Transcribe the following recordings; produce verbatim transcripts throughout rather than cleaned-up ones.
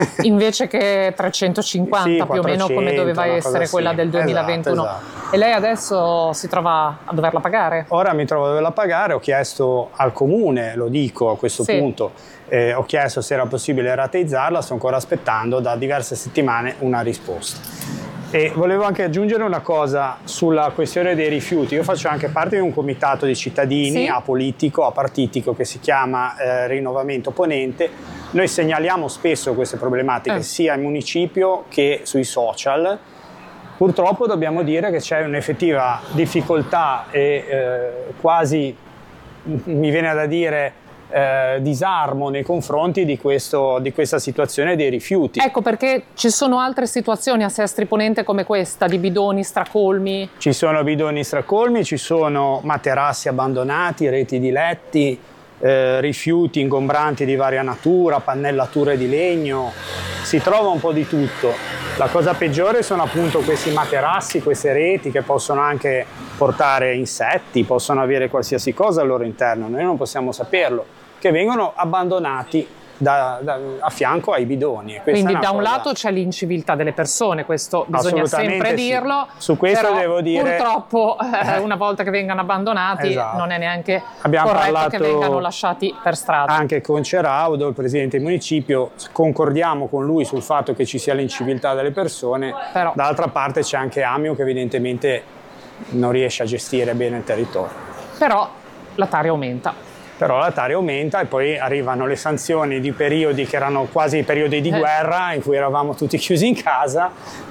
invece che trecentocinquanta Sì, più o meno come doveva essere quella del duemilaventuno. Esatto, esatto. E lei adesso si trova a doverla pagare? Ora mi trovo a doverla pagare, ho chiesto al comune, lo dico a questo Sì. punto, eh, ho chiesto se era possibile rateizzarla, sto ancora aspettando da diverse settimane una risposta. E volevo anche aggiungere una cosa sulla questione dei rifiuti. Io faccio anche parte di un comitato di cittadini, sì, apolitico, apartitico, che si chiama eh, Rinnovamento Ponente. Noi segnaliamo spesso queste problematiche eh. sia in municipio che sui social. Purtroppo dobbiamo dire che c'è un'effettiva difficoltà e eh, quasi, mi viene da dire, Eh, disarmo nei confronti di, questo, di questa situazione dei rifiuti. Ecco perché ci sono altre situazioni a Sestri Ponente come questa, di bidoni stracolmi. Ci sono bidoni stracolmi, ci sono materassi abbandonati, reti di letti, eh, rifiuti ingombranti di varia natura, pannellature di legno, si trova un po' di tutto. La cosa peggiore sono appunto questi materassi, queste reti che possono anche portare insetti, possono avere qualsiasi cosa al loro interno, noi non possiamo saperlo, che vengono abbandonati da, da, a fianco ai bidoni. E quindi da un cosa... lato c'è l'inciviltà delle persone, questo bisogna sempre sì. dirlo, Su questo però devo dire... purtroppo eh, una volta che vengano abbandonati esatto. non è neanche Abbiamo corretto che vengano lasciati per strada. Anche con Ceraudo, il presidente del municipio, concordiamo con lui sul fatto che ci sia l'inciviltà delle persone, però dall'altra parte c'è anche Amio che evidentemente non riesce a gestire bene il territorio. Però la tara aumenta. Però la tara aumenta e poi arrivano le sanzioni di periodi che erano quasi periodi di eh. guerra, in cui eravamo tutti chiusi in casa,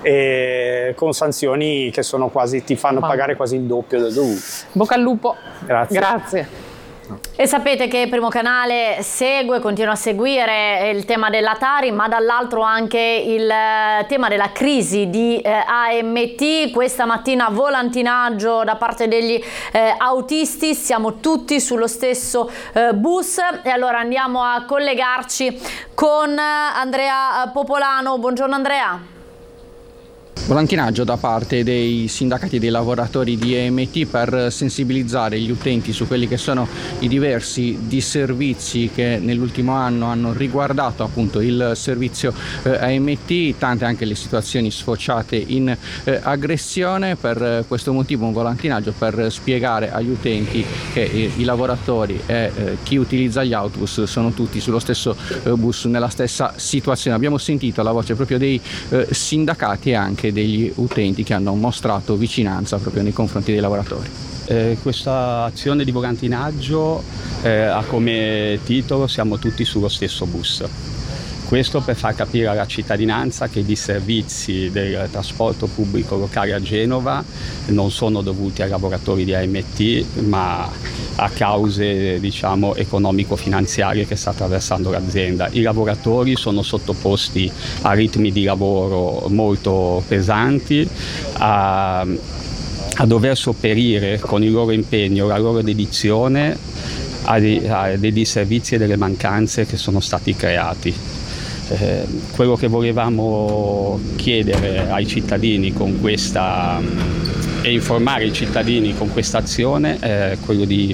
e con sanzioni che sono quasi, ti fanno Ma... pagare quasi il doppio del dovuto. Bocca al lupo. Grazie. Grazie. E sapete che Primo Canale segue, continua a seguire il tema della Tari, ma dall'altro anche il tema della crisi di eh, A M T. Questa mattina volantinaggio da parte degli eh, autisti, siamo tutti sullo stesso eh, bus e allora andiamo a collegarci con Andrea Popolano. Buongiorno Andrea. Volantinaggio da parte dei sindacati dei lavoratori di A M T per sensibilizzare gli utenti su quelli che sono i diversi disservizi che nell'ultimo anno hanno riguardato appunto il servizio eh, A M T, tante anche le situazioni sfociate in eh, aggressione. Per questo motivo un volantinaggio per spiegare agli utenti che eh, i lavoratori e eh, chi utilizza gli autobus sono tutti sullo stesso eh, bus, nella stessa situazione. Abbiamo sentito la voce proprio dei eh, sindacati e anche degli utenti che hanno mostrato vicinanza proprio nei confronti dei lavoratori. Eh, questa azione di volantinaggio eh, ha come titolo "Siamo tutti sullo stesso bus". Questo per far capire alla cittadinanza che i disservizi del trasporto pubblico locale a Genova non sono dovuti ai lavoratori di A M T, ma a cause, diciamo, economico-finanziarie che sta attraversando l'azienda. I lavoratori sono sottoposti a ritmi di lavoro molto pesanti, a, a dover sopperire con il loro impegno, la loro dedizione a dei, a dei disservizi e delle mancanze che sono stati creati. Eh, quello che volevamo chiedere ai cittadini con questa e informare i cittadini con questa azione è quello di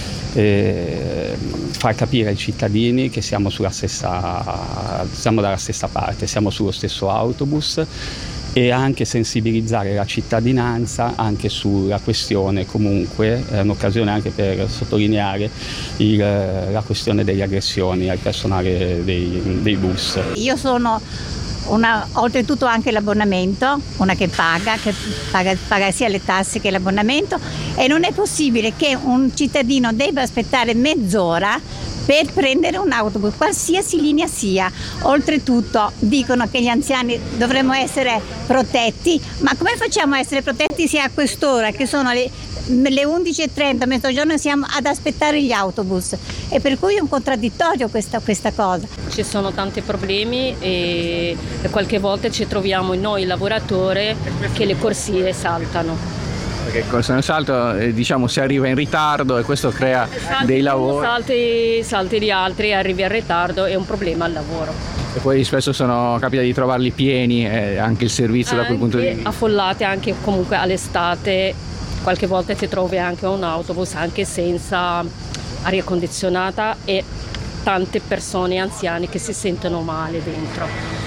eh, far capire ai cittadini che siamo sulla stessa, siamo dalla stessa parte, siamo sullo stesso autobus, e anche sensibilizzare la cittadinanza anche sulla questione, comunque è un'occasione anche per sottolineare il, la questione delle aggressioni al personale dei, dei bus. Io sono una, oltretutto anche l'abbonamento, una che paga, che paga, paga sia le tasse che l'abbonamento, e non è possibile che un cittadino debba aspettare mezz'ora per prendere un autobus, qualsiasi linea sia. Oltretutto dicono che gli anziani dovremmo essere protetti, ma come facciamo a essere protetti se a quest'ora, che sono le, le undici e trenta, mezzogiorno, siamo ad aspettare gli autobus? E per cui è un contraddittorio questa, questa cosa. Ci sono tanti problemi e qualche volta ci troviamo noi lavoratori che le corsie saltano. Perché corsa nel salto, eh, diciamo, si arriva in ritardo e questo crea salti dei tu, lavori. Salti, salti di altri, arrivi in ritardo, è un problema al lavoro. E poi spesso sono capita di trovarli pieni e anche il servizio anche da quel punto di vista. Affollate anche comunque all'estate, qualche volta ti trovi anche un autobus anche senza aria condizionata e tante persone anziane che si sentono male dentro.